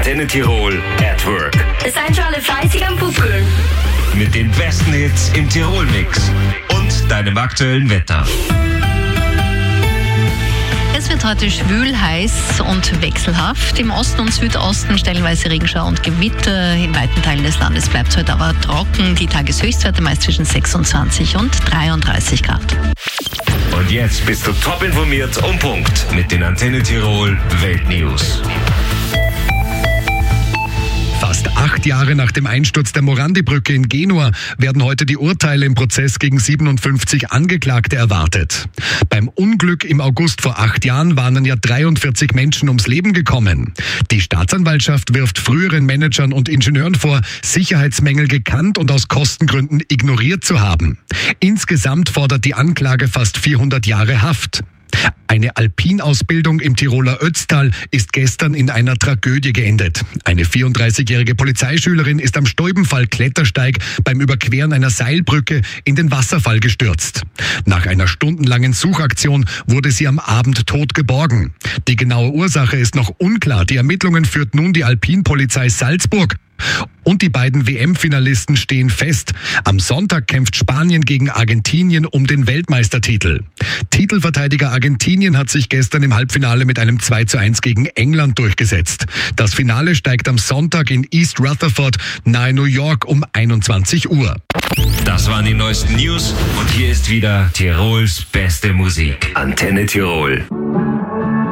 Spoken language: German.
Antenne Tirol at Work. Seid schon alle fleißig am Pupkeln. Mit den besten Hits im Tirol-Mix und deinem aktuellen Wetter. Es wird heute schwül, heiß und wechselhaft. Im Osten und Südosten stellenweise Regenschauer und Gewitter. In weiten Teilen des Landes bleibt es heute aber trocken. Die Tageshöchstwerte meist zwischen 26 und 33 Grad. Und jetzt bist du top informiert und Punkt mit den Antenne Tirol Weltnews. Fast 8 Jahre nach dem Einsturz der Morandi-Brücke in Genua werden heute die Urteile im Prozess gegen 57 Angeklagte erwartet. Beim Unglück im August vor 8 Jahren waren ja 43 Menschen ums Leben gekommen. Die Staatsanwaltschaft wirft früheren Managern und Ingenieuren vor, Sicherheitsmängel gekannt und aus Kostengründen ignoriert zu haben. Insgesamt fordert die Anklage fast 400 Jahre Haft. Eine Alpinausbildung im Tiroler Ötztal ist gestern in einer Tragödie geendet. Eine 34-jährige Polizeischülerin ist am Stolbenfall-Klettersteig beim Überqueren einer Seilbrücke in den Wasserfall gestürzt. Nach einer stundenlangen Suchaktion wurde sie am Abend tot geborgen. Die genaue Ursache ist noch unklar. Die Ermittlungen führt nun die Alpinpolizei Salzburg. Und die beiden WM-Finalisten stehen fest. Am Sonntag kämpft Spanien gegen Argentinien um den Weltmeistertitel. Titelverteidiger Argentinien hat sich gestern im Halbfinale mit einem 2:1 gegen England durchgesetzt. Das Finale steigt am Sonntag in East Rutherford nahe New York um 21 Uhr. Das waren die neuesten News und hier ist wieder Tirols beste Musik. Antenne Tirol.